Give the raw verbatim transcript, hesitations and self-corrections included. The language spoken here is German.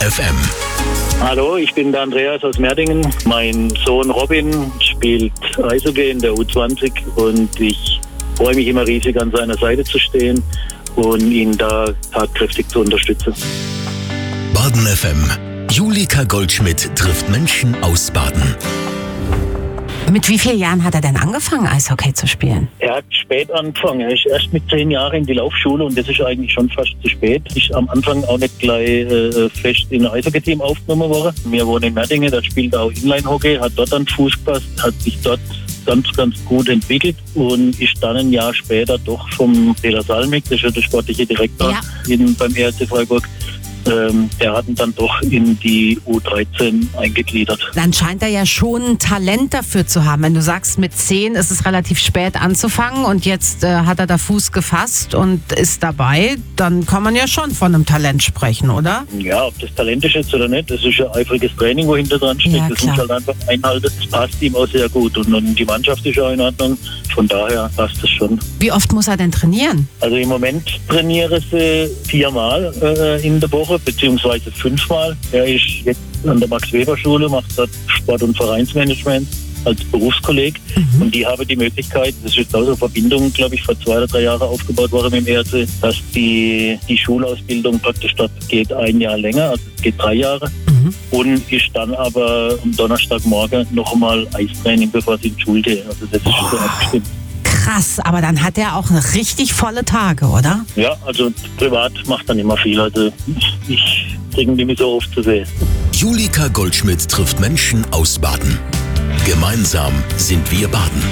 F M. Hallo, ich bin der Andreas aus Merdingen. Mein Sohn Robin spielt Eishockey in der U zwanzig und ich freue mich immer riesig, an seiner Seite zu stehen und ihn da tatkräftig zu unterstützen. Baden F M. Julika Goldschmidt trifft Menschen aus Baden. Mit wie vielen Jahren hat er denn angefangen, Eishockey zu spielen? Er hat spät angefangen. Er ist erst mit zehn Jahren in die Laufschule und das ist eigentlich schon fast zu spät. Ist am Anfang auch nicht gleich äh, fest in ein Eishockey-Team aufgenommen worden. Wir wohnen in Merdingen, da spielt er auch Inline-Hockey, hat dort an Fuß gepasst, hat sich dort ganz, ganz gut entwickelt und ist dann ein Jahr später doch vom Peter Salmig, das ist ja der sportliche Direktor ja. in, beim E R C Freiburg, Ähm, der hat ihn dann doch in die U dreizehn eingegliedert. Dann scheint er ja schon ein Talent dafür zu haben. Wenn du sagst, mit zehn ist es relativ spät anzufangen und jetzt äh, hat er da Fuß gefasst und ist dabei, dann kann man ja schon von einem Talent sprechen, oder? Ja, ob das Talent ist jetzt oder nicht, das ist ja eifriges Training, wo hinter dran steht. Ja, das klar. muss halt einfach einhalten. Das passt ihm auch sehr gut und, und die Mannschaft ist ja in Ordnung. Von daher passt es schon. Wie oft muss er denn trainieren? Also im Moment trainiere sie viermal äh, in der Woche, beziehungsweise fünfmal. Er ist jetzt an der Max-Weber-Schule, macht dort Sport- und Vereinsmanagement als Berufskolleg. Mhm. Und die haben die Möglichkeit, das ist jetzt auch so eine Verbindung, glaube ich, vor zwei oder drei Jahren aufgebaut worden mit dem E R C, dass die, die Schulausbildung praktisch dort geht ein Jahr länger, also es geht drei Jahre. Mhm. Und ist dann aber am Donnerstagmorgen noch einmal Eistraining, bevor sie in die Schule gehen. Also das ist oh. so abgestimmt. Krass, aber dann hat er auch eine richtig volle Tage, oder? Ja, also privat macht er nicht mehr viel. Also ich, ich kriege ihn nicht mehr so oft zu sehen. Julika Goldschmidt trifft Menschen aus Baden. Gemeinsam sind wir Baden.